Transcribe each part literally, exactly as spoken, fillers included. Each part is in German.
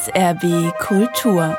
S R B Kultur.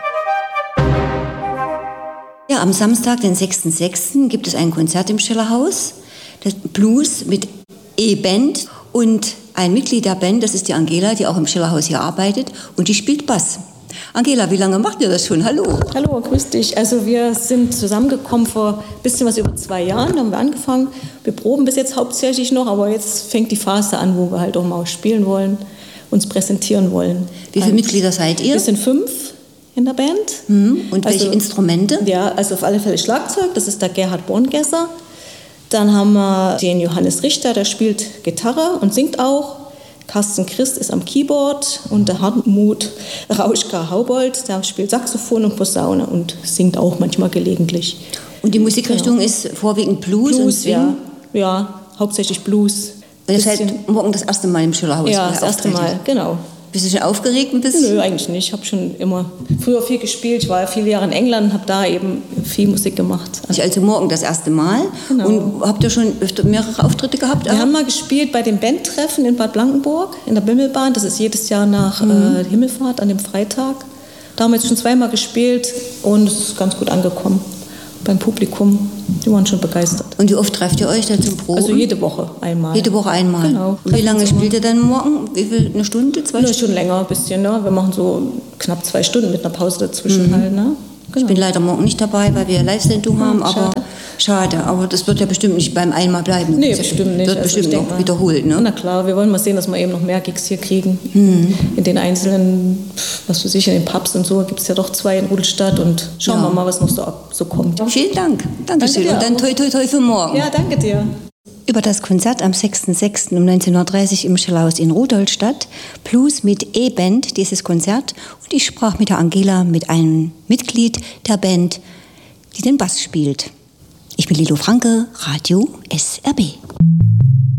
Ja, am Samstag, den sechsten sechsten gibt es ein Konzert im Schillerhaus, das Blues mit E-Band und ein Mitglied der Band, das ist die Angela, die auch im Schillerhaus hier arbeitet und die spielt Bass. Angela, wie lange macht ihr das schon? Hallo. Hallo, grüß dich. Also wir sind zusammengekommen vor ein bisschen was über zwei Jahren, haben wir angefangen. Wir proben bis jetzt hauptsächlich noch, aber jetzt fängt die Phase an, wo wir halt auch mal spielen wollen, uns präsentieren wollen. Wie viele Mitglieder seid ihr? Wir sind fünf in der Band. Mhm. Und welche also, Instrumente? Ja, also auf alle Fälle Schlagzeug, das ist der Gerhard Borngesser. Dann haben wir den Johannes Richter, der spielt Gitarre und singt auch. Carsten Christ ist am Keyboard und der Hartmut Rauschka-Haubold, der spielt Saxophon und Posaune und singt auch manchmal gelegentlich. Und die Musikrichtung genau. ist vorwiegend Blues, Blues und Swing? Ja. ja, hauptsächlich Blues. Und ihr seid morgen das erste Mal im Schillerhaus? Ja, das erste Mal, genau. Bist du schon aufgeregt ein bisschen? Nö, eigentlich nicht. Ich habe schon immer früher viel gespielt. Ich war ja viele Jahre in England und habe da eben viel Musik gemacht. Also, also morgen das erste Mal. Genau. Und habt ihr schon öfter mehrere Auftritte gehabt? Wir haben mal gespielt bei dem Bandtreffen in Bad Blankenburg in der Bimmelbahn. Das ist jedes Jahr nach mhm. äh, Himmelfahrt an dem Freitag. Da haben wir jetzt schon zweimal gespielt und es ist ganz gut angekommen beim Publikum. Die waren schon begeistert. Und wie oft trefft ihr euch da zum Proben? Also jede Woche einmal. Jede Woche einmal? Genau. Und wie lange spielt ihr dann morgen? Wie viel, eine Stunde, zwei Stunden? Stunden? Schon länger, ein bisschen. Ne? Wir machen so knapp zwei Stunden mit einer Pause dazwischen. Mhm. Halt, ne? Genau. Ich bin leider morgen nicht dabei, weil wir Live-Sendung haben, aber schade. schade. Aber das wird ja bestimmt nicht beim einmal bleiben. Nee, das bestimmt nicht. Wird also bestimmt noch mal, wiederholt. Ne? Na klar, wir wollen mal sehen, dass wir eben noch mehr Gigs hier kriegen. Hm. In den einzelnen, was weiß ich, in den Pubs und so gibt es ja doch zwei in Rudolstadt und schauen ja. wir mal, was noch so, so kommt. Vielen Dank. Dankeschön. Danke und dann toi toi toi für morgen. Ja, danke dir. Über das Konzert am sechsten sechsten um neunzehn Uhr dreißig im Schillerhaus in Rudolstadt, Blues mit E-Band, dieses Konzert. Und ich sprach mit der Angela, mit einem Mitglied der Band, die den Bass spielt. Ich bin Lilo Franke, Radio S R B.